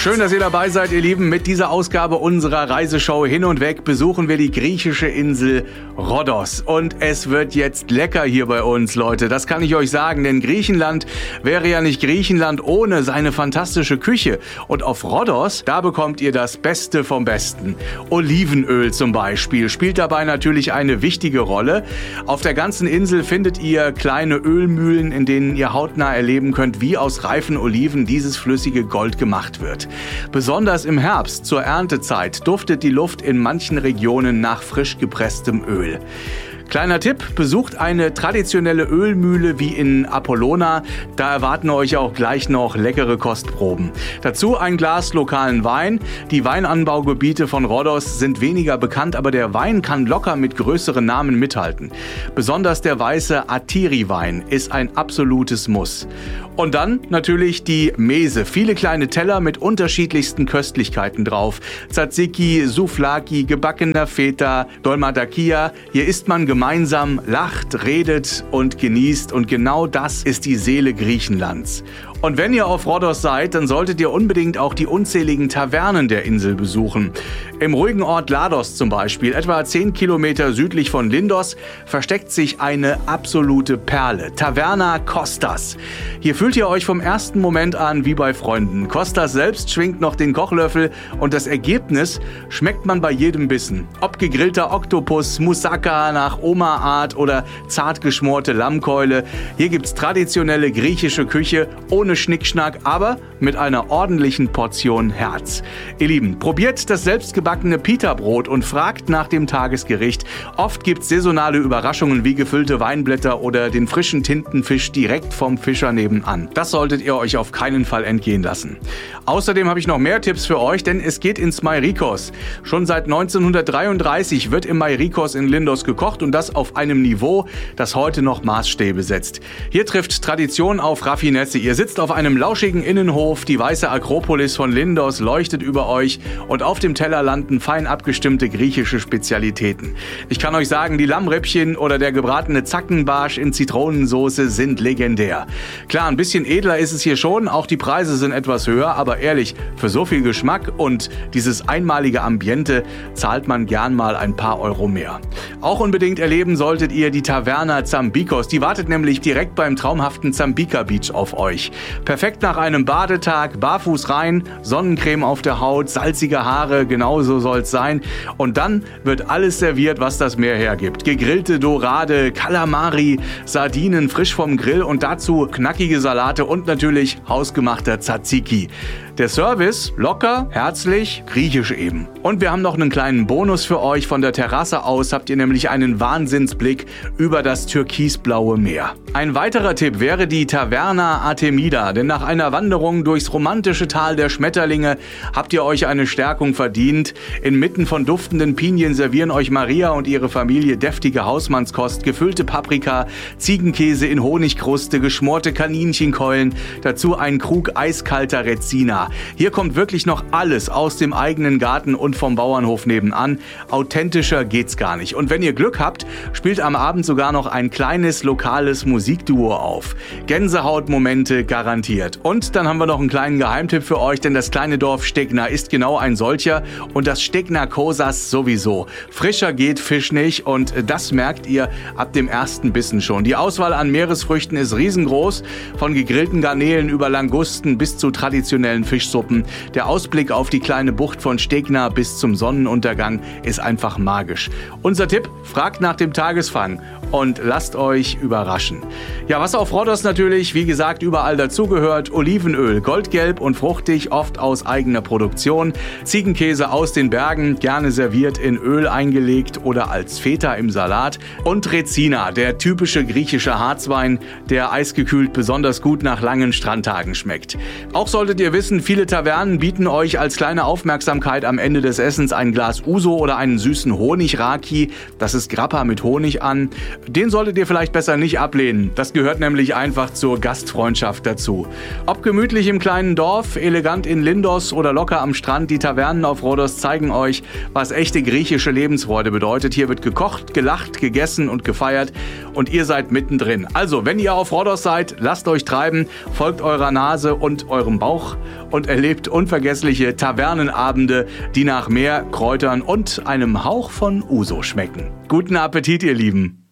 Schön, dass ihr dabei seid, ihr Lieben. Mit dieser Ausgabe unserer Reiseshow Hin und Weg besuchen wir die griechische Insel Rhodos. Und es wird jetzt lecker hier bei uns, Leute. Das kann ich euch sagen, denn Griechenland wäre ja nicht Griechenland ohne seine fantastische Küche. Und auf Rhodos, da bekommt ihr das Beste vom Besten. Olivenöl zum Beispiel spielt dabei natürlich eine wichtige Rolle. Auf der ganzen Insel findet ihr kleine Ölmühlen, in denen ihr hautnah erleben könnt, wie aus reifen Oliven dieses flüssige Gold gemacht wird. Besonders im Herbst, zur Erntezeit, duftet die Luft in manchen Regionen nach frisch gepresstem Öl. Kleiner Tipp, besucht eine traditionelle Ölmühle wie in Apollona, da erwarten euch auch gleich noch leckere Kostproben. Dazu ein Glas lokalen Wein. Die Weinanbaugebiete von Rhodos sind weniger bekannt, aber der Wein kann locker mit größeren Namen mithalten. Besonders der weiße Attiri-Wein ist ein absolutes Muss. Und dann natürlich die Mese. Viele kleine Teller mit unterschiedlichsten Köstlichkeiten drauf. Tzatziki, Souvlaki, gebackener Feta, Dolmadakia. Hier isst man gemeinsam, lacht, redet und genießt. Und genau das ist die Seele Griechenlands. Und wenn ihr auf Rhodos seid, dann solltet ihr unbedingt auch die unzähligen Tavernen der Insel besuchen. Im ruhigen Ort Lados zum Beispiel, etwa 10 Kilometer südlich von Lindos, versteckt sich eine absolute Perle. Taverna Kostas. Hier fühlt ihr euch vom ersten Moment an wie bei Freunden. Kostas selbst schwingt noch den Kochlöffel und das Ergebnis schmeckt man bei jedem Bissen. Ob gegrillter Oktopus, Moussaka nach Oma-Art oder zart geschmorte Lammkeule. Hier gibt's traditionelle griechische Küche ohne Schnickschnack, aber mit einer ordentlichen Portion Herz. Ihr Lieben, probiert das selbstgebackene Pita-Brot und fragt nach dem Tagesgericht. Oft gibt's saisonale Überraschungen wie gefüllte Weinblätter oder den frischen Tintenfisch direkt vom Fischer nebenan. Das solltet ihr euch auf keinen Fall entgehen lassen. Außerdem habe ich noch mehr Tipps für euch, denn es geht ins Mairikos. Schon seit 1933 wird im Mairikos in Lindos gekocht und das auf einem Niveau, das heute noch Maßstäbe setzt. Hier trifft Tradition auf Raffinesse. Ihr sitzt auf einem lauschigen Innenhof, die weiße Akropolis von Lindos leuchtet über euch und auf dem Teller landen fein abgestimmte griechische Spezialitäten. Ich kann euch sagen, die Lammrippchen oder der gebratene Zackenbarsch in Zitronensoße sind legendär. Klar, ein bisschen edler ist es hier schon, auch die Preise sind etwas höher, aber ehrlich, für so viel Geschmack und dieses einmalige Ambiente zahlt man gern mal ein paar Euro mehr. Auch unbedingt erleben solltet ihr die Taverna Zambikos, die wartet nämlich direkt beim traumhaften Zambika Beach auf euch. Perfekt nach einem Badetag, barfuß rein, Sonnencreme auf der Haut, salzige Haare, genauso soll's sein. Und dann wird alles serviert, was das Meer hergibt. Gegrillte Dorade, Kalamari, Sardinen frisch vom Grill und dazu knackige Salate und natürlich hausgemachter Tzatziki. Der Service locker, herzlich, griechisch eben. Und wir haben noch einen kleinen Bonus für euch. Von der Terrasse aus habt ihr nämlich einen Wahnsinnsblick über das türkisblaue Meer. Ein weiterer Tipp wäre die Taverna Artemida, denn nach einer Wanderung durchs romantische Tal der Schmetterlinge habt ihr euch eine Stärkung verdient. Inmitten von duftenden Pinien servieren euch Maria und ihre Familie deftige Hausmannskost, gefüllte Paprika, Ziegenkäse in Honigkruste, geschmorte Kaninchenkeulen, dazu ein Krug eiskalter Rezina. Hier kommt wirklich noch alles aus dem eigenen Garten und vom Bauernhof nebenan. Authentischer geht's gar nicht. Und wenn ihr Glück habt, spielt am Abend sogar noch ein kleines lokales Musikduo auf. Gänsehautmomente garantiert. Und dann haben wir noch einen kleinen Geheimtipp für euch, denn das kleine Dorf Stegna ist genau ein solcher und das Stegna Kosas sowieso. Frischer geht Fisch nicht und das merkt ihr ab dem ersten Bissen schon. Die Auswahl an Meeresfrüchten ist riesengroß, von gegrillten Garnelen über Langusten bis zu traditionellen Fischsuppen. Der Ausblick auf die kleine Bucht von Stegna bis zum Sonnenuntergang ist einfach magisch. Unser Tipp, fragt nach dem Tagesfang und lasst euch überraschen. Ja, was auf Rhodos natürlich, wie gesagt, überall dazugehört, Olivenöl, goldgelb und fruchtig, oft aus eigener Produktion, Ziegenkäse aus den Bergen, gerne serviert in Öl eingelegt oder als Feta im Salat und Rezina, der typische griechische Harzwein, der eisgekühlt besonders gut nach langen Strandtagen schmeckt. Auch solltet ihr wissen, viele Tavernen bieten euch als kleine Aufmerksamkeit am Ende des Essens ein Glas Uso oder einen süßen Honigraki, das ist Grappa mit Honig an. Den solltet ihr vielleicht besser nicht ablehnen. Das gehört nämlich einfach zur Gastfreundschaft dazu. Ob gemütlich im kleinen Dorf, elegant in Lindos oder locker am Strand, die Tavernen auf Rhodos zeigen euch, was echte griechische Lebensfreude bedeutet. Hier wird gekocht, gelacht, gegessen und gefeiert und ihr seid mittendrin. Also, wenn ihr auf Rhodos seid, lasst euch treiben, folgt eurer Nase und eurem Bauch und erlebt unvergessliche Tavernenabende, die nach Meer, Kräutern und einem Hauch von Uso schmecken. Guten Appetit, ihr Lieben!